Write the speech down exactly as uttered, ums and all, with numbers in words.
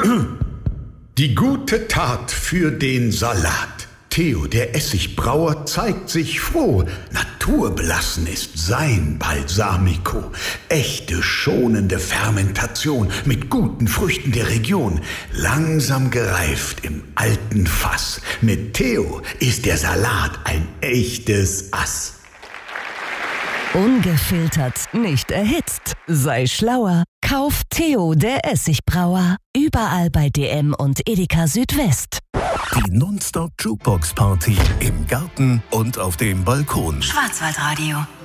Die gute Tat für den Salat. Theo, der Essigbrauer, zeigt sich froh. Naturbelassen ist sein Balsamico. Echte, schonende Fermentation mit guten Früchten der Region. Langsam gereift im alten Fass. Mit Theo ist der Salat ein echtes Ass. Ungefiltert, nicht erhitzt. Sei schlauer. Kauf Theo, der Essigbrauer. Überall bei D M und Edeka Südwest. Die Nonstop Jukebox Party im Garten und auf dem Balkon. Schwarzwaldradio.